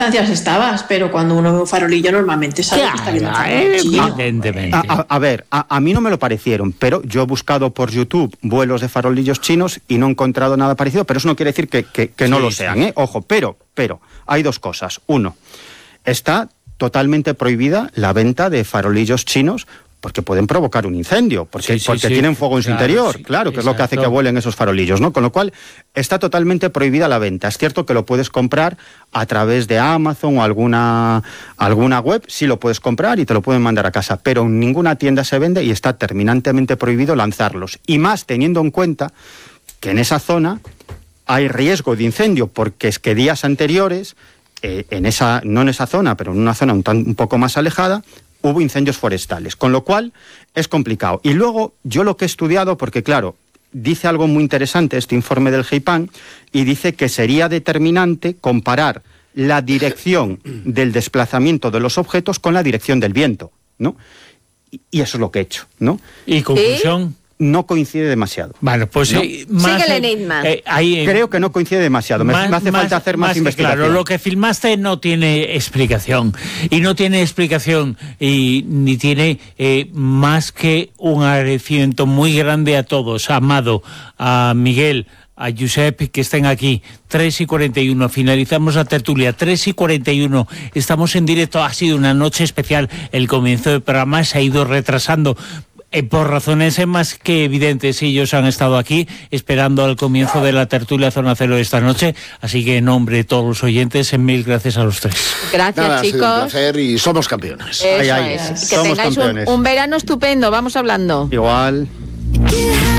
estabas, pero cuando uno ve un farolillo normalmente sabe que está viendo un farolillo chino. Evidentemente. A ver, a mí no me lo parecieron, pero yo he buscado por YouTube vuelos de farolillos chinos y no he encontrado nada parecido, pero eso no quiere decir que no lo sean, ¿eh? Ojo, pero hay dos cosas. Uno, está totalmente prohibida la venta de farolillos chinos porque pueden provocar un incendio, porque tienen fuego en su interior, claro, que es lo que hace que vuelen esos farolillos, ¿no? Con lo cual, está totalmente prohibida la venta. Es cierto que lo puedes comprar a través de Amazon o alguna web, sí lo puedes comprar y te lo pueden mandar a casa, pero en ninguna tienda se vende y está terminantemente prohibido lanzarlos. Y más teniendo en cuenta que en esa zona hay riesgo de incendio, porque es que días anteriores, no en esa zona, pero en una zona un poco más alejada, hubo incendios forestales, con lo cual es complicado. Y luego, yo lo que he estudiado, porque claro, dice algo muy interesante este informe del GEIPAN, y dice que sería determinante comparar la dirección del desplazamiento de los objetos con la dirección del viento, ¿no? Y eso es lo que he hecho, ¿no? ¿Y conclusión? No coincide demasiado. Bueno, pues ¿no? Sigue el enigma. Creo que no coincide demasiado. Me hace falta hacer más investigación. Claro, lo que filmaste no tiene explicación. Y no tiene explicación ni tiene más que un agradecimiento muy grande a todos, a Amado, a Miguel, a Josep, que estén aquí. 3:41, finalizamos la tertulia. 3:41, estamos en directo. Ha sido una noche especial. El comienzo del programa se ha ido retrasando por razones más que evidentes. Ellos han estado aquí esperando al comienzo de la tertulia Zona Cero esta noche, así que en nombre de todos los oyentes, mil gracias a los tres. Gracias, chicos. Ha sido un placer y somos campeones. Eso es. Que tengáis un verano estupendo. Vamos hablando. Igual.